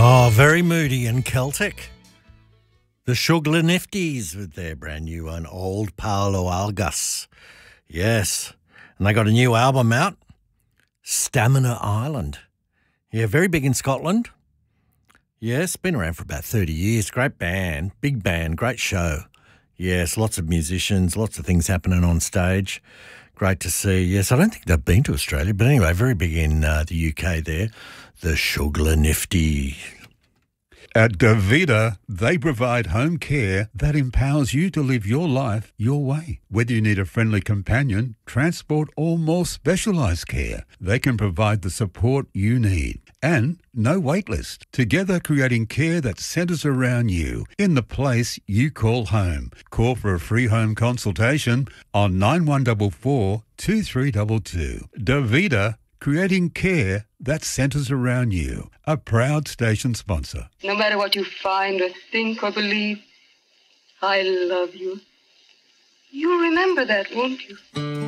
Oh, very moody and Celtic. The Sugar Nifties with their brand new one, Old Paolo Algas. Yes. And they got a new album out, Stamina Island. Yeah, very big in Scotland. Yes, been around for about 30 years. Great band, big band, great show. Yes, lots of musicians, lots of things happening on stage. Great to see. Yes, I don't think they've been to Australia, but anyway, very big in the UK there. The Sugar Nifty. At Davida, they provide home care that empowers you to live your life your way. Whether you need a friendly companion, transport, or more specialised care, they can provide the support you need. And no wait list. Together creating care that centres around you in the place you call home. Call for a free home consultation on 9144 2322. Davida, creating care that centres around you. A proud station sponsor. No matter what you find or think or believe, I love you. You'll remember that, won't you?